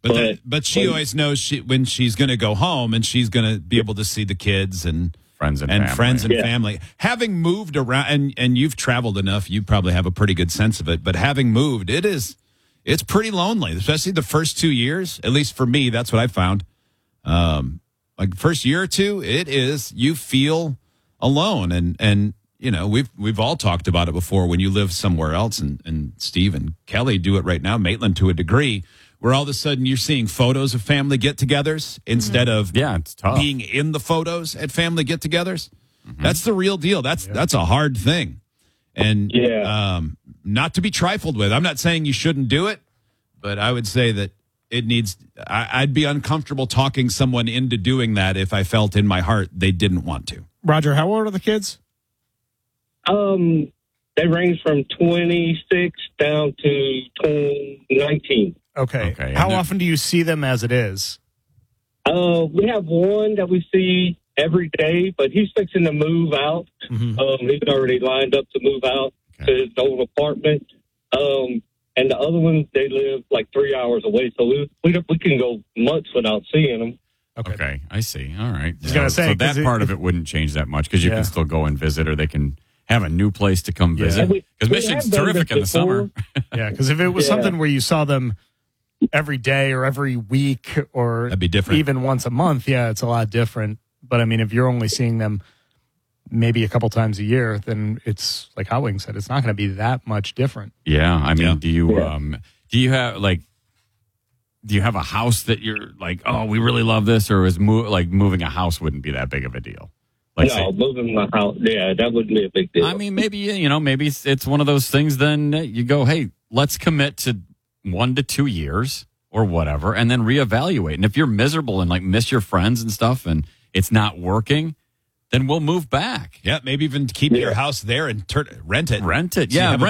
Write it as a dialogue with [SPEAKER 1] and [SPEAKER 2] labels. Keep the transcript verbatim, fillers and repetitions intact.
[SPEAKER 1] But
[SPEAKER 2] but,
[SPEAKER 1] that, but she
[SPEAKER 2] but,
[SPEAKER 1] always knows she when she's going to go home and she's going to be able to see the kids and
[SPEAKER 3] friends and,
[SPEAKER 1] and
[SPEAKER 3] family.
[SPEAKER 1] friends and
[SPEAKER 2] Yeah.
[SPEAKER 1] family. Having moved around, and and you've traveled enough, you probably have a pretty good sense of it. But having moved, it is it's pretty lonely, especially the first two years. At least for me, that's what I found. Um, like the first year or two, it is you feel alone, and and you know we've we've all talked about it before. When you live somewhere else, and and Steve and Kelly do it right now, Maitland to a degree, where all of a sudden you're seeing photos of family get-togethers instead of
[SPEAKER 3] Yeah, it's tough.
[SPEAKER 1] being in the photos at family get-togethers. Mm-hmm. That's the real deal. That's yeah. that's a hard thing, and
[SPEAKER 2] Yeah.
[SPEAKER 1] um, not to be trifled with. I'm not saying you shouldn't do it, but I would say that it needs. I, I'd be uncomfortable talking someone into doing that if I felt in my heart they didn't want to.
[SPEAKER 4] Roger, how old are the kids?
[SPEAKER 2] Um, they range from twenty-six down to nineteen.
[SPEAKER 4] Okay.
[SPEAKER 3] Okay,
[SPEAKER 4] How
[SPEAKER 3] and they're-
[SPEAKER 4] often do you see them as it is?
[SPEAKER 2] Uh, we have one that we see every day, but he's fixing to move out.
[SPEAKER 4] Mm-hmm.
[SPEAKER 2] Um, he's already lined up to move out
[SPEAKER 3] Okay.
[SPEAKER 2] to his old apartment. Um, and the other ones, they live like three hours away, so we we, don't, we can go months without seeing them.
[SPEAKER 4] Okay.
[SPEAKER 3] Okay, I see. All right.
[SPEAKER 4] was gonna
[SPEAKER 3] So-
[SPEAKER 4] say,
[SPEAKER 3] so that
[SPEAKER 4] 'cause it-
[SPEAKER 3] part of it wouldn't change that much because you
[SPEAKER 4] Yeah.
[SPEAKER 3] can still go and visit, or they can have a new place to come
[SPEAKER 4] Yeah.
[SPEAKER 3] visit.
[SPEAKER 2] And we-
[SPEAKER 3] Because
[SPEAKER 2] we
[SPEAKER 3] Michigan's
[SPEAKER 2] have done
[SPEAKER 3] terrific
[SPEAKER 2] this
[SPEAKER 3] in the summer.
[SPEAKER 2] before.
[SPEAKER 4] Yeah, because if it was
[SPEAKER 2] Yeah.
[SPEAKER 4] something where you saw them every day or every week or
[SPEAKER 1] That'd be different.
[SPEAKER 4] even once a month, yeah, it's a lot different. But I mean, if you're only seeing them maybe a couple times a year, then it's like Hot Wing said, it's not going to be that much different.
[SPEAKER 3] Yeah, I mean,
[SPEAKER 1] Yeah.
[SPEAKER 3] do you
[SPEAKER 2] Yeah.
[SPEAKER 3] um do you have like do you have a house that you're like, oh, we really love this, or is mo- like moving a house wouldn't be that big of a deal? Like,
[SPEAKER 2] no,
[SPEAKER 3] say-
[SPEAKER 2] moving my house, yeah, that wouldn't be a big deal.
[SPEAKER 3] I mean, maybe you know, maybe it's, it's one of those things. Then you go, hey, let's commit to one to two years or whatever, and then reevaluate. And if you're miserable and like miss your friends and stuff, and it's not working, then we'll move back.
[SPEAKER 1] Yeah, maybe even keep
[SPEAKER 2] Yeah.
[SPEAKER 1] your house there and turn, rent it.
[SPEAKER 3] Rent it,
[SPEAKER 1] So you
[SPEAKER 3] yeah.
[SPEAKER 1] have a